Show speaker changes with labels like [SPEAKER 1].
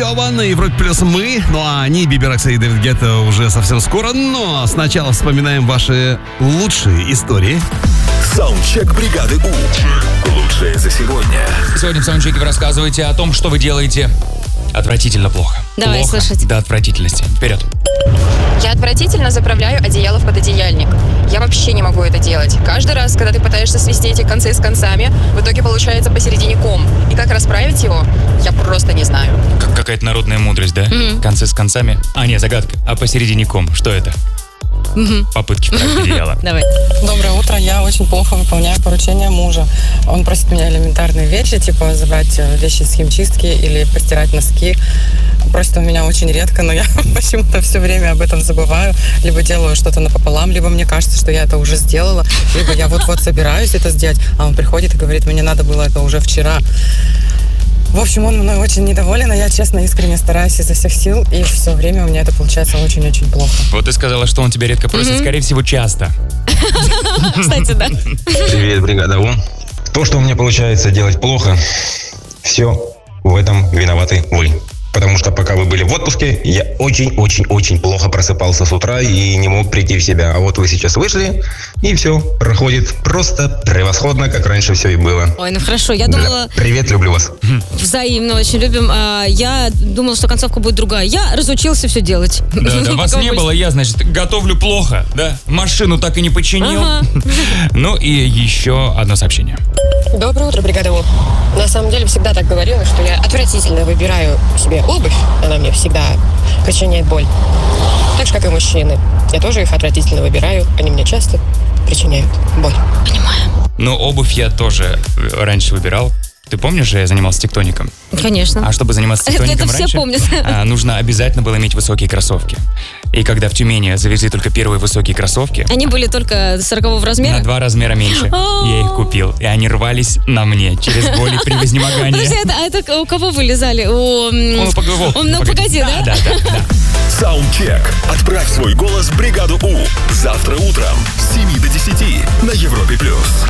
[SPEAKER 1] Йова на Европе плюс мы. Ну а они, Биби Рекса и Дэвид Гетта, уже совсем скоро. Но сначала вспоминаем ваши лучшие истории.
[SPEAKER 2] Саундчек бригады У. Лучшее за сегодня.
[SPEAKER 3] Сегодня в саундчеке вы рассказываете о том, что вы делаете отвратительно плохо.
[SPEAKER 4] Давай
[SPEAKER 3] плохо
[SPEAKER 4] слушать.
[SPEAKER 3] до отвратительности. Вперед.
[SPEAKER 5] Я отвратительно заправляю одеяло в пододеяльник. Я вообще не могу это делать. Каждый раз, когда ты пытаешься свести эти концы с концами, в итоге получается посередине ком. И как расправить его, я просто не знаю.
[SPEAKER 3] Как какая-то народная мудрость, да? Концы с концами. А, нет, загадка. А посередине ком. Что это? Попытки вправить одеяло.
[SPEAKER 4] Давай.
[SPEAKER 6] Доброе утро. Я очень плохо выполняю поручения мужа. Он просит меня элементарные вещи, типа забрать вещи из химчистки или постирать носки. Просит он меня очень редко, но я почему-то все время об этом забываю. Либо делаю что-то напополам, либо мне кажется, что я это уже сделала, либо я вот-вот собираюсь это сделать, а он приходит и говорит, мне надо было это уже вчера. В общем, он мной очень недоволен, а я, честно, искренне стараюсь изо всех сил, и все время у меня это получается очень-очень плохо.
[SPEAKER 3] Вот ты сказала, что он тебя редко просит, скорее всего, часто.
[SPEAKER 4] Кстати, да.
[SPEAKER 7] Привет, бригада У. То, что у меня получается делать плохо, все в этом виноваты вы. Потому что пока вы были в отпуске, я очень-очень-очень плохо просыпался с утра и не мог прийти в себя. А вот вы сейчас вышли, и все проходит просто превосходно, как раньше все и было.
[SPEAKER 4] Ой, ну хорошо, я думала...
[SPEAKER 7] Да. Привет, люблю вас.
[SPEAKER 4] Взаимно, очень любим. Я думала, что концовка будет другая. Я разучился все делать.
[SPEAKER 3] Да, вас не было, я, значит, готовлю плохо, да? Машину так и не починил. Ну и еще одно сообщение.
[SPEAKER 8] Доброе утро, бригада У. На самом деле всегда так говорила, что я отвратительно выбираю себе обувь. Она мне всегда причиняет боль. Так же, как и мужчины. Я тоже их отвратительно выбираю. Они мне часто причиняют боль.
[SPEAKER 4] Понимаю.
[SPEAKER 3] Но обувь я тоже раньше выбирал. Ты помнишь же, я занимался тектоником?
[SPEAKER 4] Конечно.
[SPEAKER 3] А чтобы заниматься тектоником
[SPEAKER 4] Это
[SPEAKER 3] раньше,
[SPEAKER 4] все помнят.
[SPEAKER 3] нужно обязательно было иметь высокие кроссовки. И когда в Тюмени завезли только первые высокие кроссовки,
[SPEAKER 4] Они были только 40-го размера?
[SPEAKER 3] на 2 размера меньше, я их купил. И они рвались на мне через боль и при вознемогании.
[SPEAKER 4] Подожди, это у кого вылезали? Погоди, да?
[SPEAKER 3] Да.
[SPEAKER 2] Саундчек. Отправь свой голос в бригаду У. Завтра утром с 7 до 10 на Европе+.